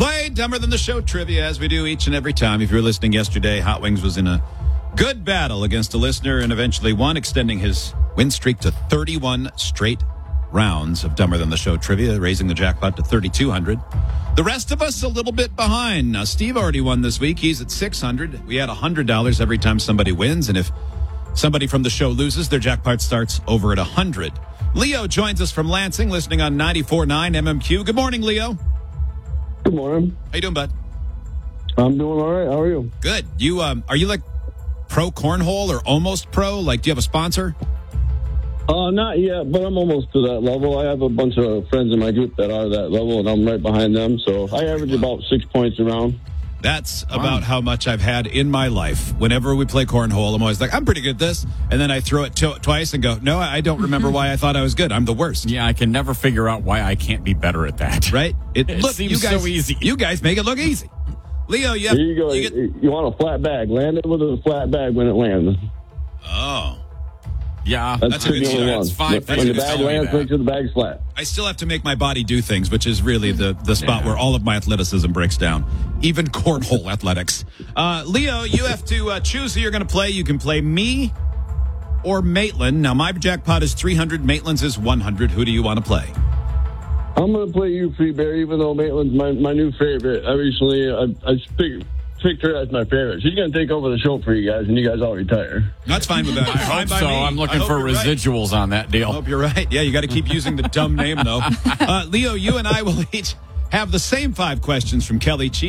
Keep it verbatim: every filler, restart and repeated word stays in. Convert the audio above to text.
play Dumber Than the Show trivia as we do each and every time. If you were listening yesterday, Hot Wings was in a good battle against a listener and eventually won, extending his win streak to thirty-one straight rounds of Dumber Than the Show trivia, raising the jackpot to thirty-two hundred. The rest of us a little bit behind. Now, Steve already won this week. He's at six hundred. We had one hundred dollars every time somebody wins, and if somebody from the show loses, their jackpot starts over at one hundred. Leo joins us from Lansing, listening on ninety-four point nine M M Q. Good morning, Leo. Good morning. How you doing, bud? I'm doing all right. How are you? Good. You um, are you like pro cornhole or almost pro? Like, do you have a sponsor? Uh, not yet, but I'm almost to that level. I have a bunch of friends in my group that are that level, and I'm right behind them. So I average about six points around. That's about how much I've had in my life. Whenever we play cornhole, I'm always like, I'm pretty good at this. And then I throw it to- twice and go, no, I don't remember why I thought I was good. I'm the worst. Yeah, I can never figure out why I can't be better at that. Right? It, It look, seems you guys, so easy. You guys make it look easy. Leo, you have, Here you go. you You, get- you want a flat bag. Land it with a flat bag when it lands. oh. Yeah, That's, That's a the good only start. one. It's fine. When Thanks the for bag telling me lands, that. make sure the bag's flat. I still have to make my body do things, which is really the, the spot Yeah. where all of my athleticism breaks down. Even cornhole athletics. Uh, Leo, you have to uh, choose who you're going to play. You can play me or Maitland. Now, my jackpot is three hundred. Maitland's is one hundred. Who do you want to play? I'm going to play you, Free Bear, even though Maitland's my, my new favorite. I recently I, I picked, picked her as my favorite. She's going to take over the show for you guys, and you guys all retire. That's fine with that. I Fine hope by so. me. I'm I looking hope for you're right. residuals on that I deal. hope you're right. Yeah, you got to keep using the dumb name, though. Uh, Leo, you and I will each have the same five questions from Kelly Chi.